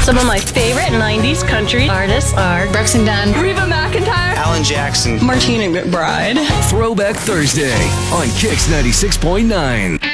Some of my favorite 90s country artists are Brooks and Dunn, Reba McEntire, Alan Jackson, Martina McBride. Throwback Thursday on Kix 96.9.